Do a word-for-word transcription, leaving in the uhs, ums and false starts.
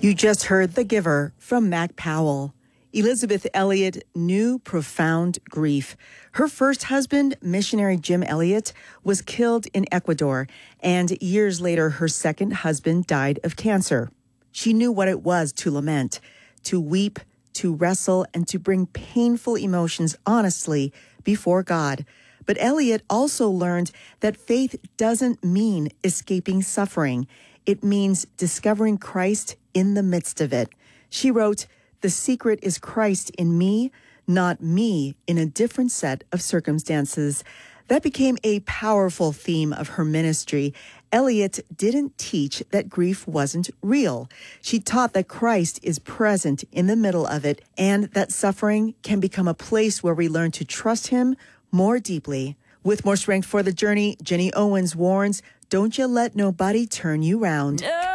You just heard The Giver from Mac Powell. Elizabeth Elliot knew profound grief. Her first husband, missionary Jim Elliot, was killed in Ecuador, and years later, her second husband died of cancer. She knew what it was to lament, to weep, to wrestle, and to bring painful emotions honestly before God. But Elliot also learned that faith doesn't mean escaping suffering. It means discovering Christ in the midst of it. She wrote, "The secret is Christ in me, not me in a different set of circumstances." That became a powerful theme of her ministry. Elliot didn't teach that grief wasn't real. She taught that Christ is present in the middle of it and that suffering can become a place where we learn to trust him more deeply. With more strength for the journey, Jenny Owens warns, don't you let nobody turn you round. No.